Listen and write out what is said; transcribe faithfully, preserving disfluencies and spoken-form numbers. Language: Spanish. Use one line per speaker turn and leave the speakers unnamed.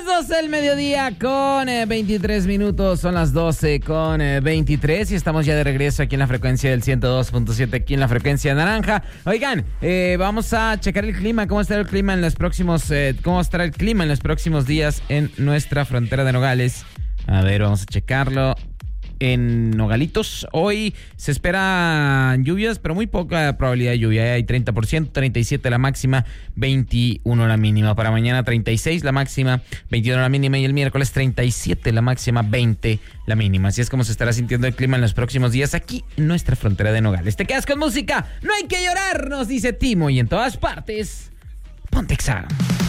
las doce del mediodía con eh, veintitrés minutos, son las doce con eh, veintitrés y estamos ya de regreso aquí en la frecuencia del ciento dos punto siete, aquí en la frecuencia naranja. Oigan, eh, vamos a checar el clima, cómo estará el clima en los próximos, eh, cómo estará el clima en los próximos días en nuestra frontera de Nogales. A ver, vamos a checarlo. En Nogalitos, hoy se esperan lluvias, pero muy poca probabilidad de lluvia. Hay treinta por ciento, treinta y siete la máxima, veintiuno la mínima. Para mañana treinta y seis la máxima, veintiuno la mínima. Y el miércoles treinta y siete la máxima, veinte la mínima. Así es como se estará sintiendo el clima en los próximos días aquí en nuestra frontera de Nogales. ¿Te quedas con música? No hay que llorar, nos dice Timo. Y en todas partes, ponte Exa.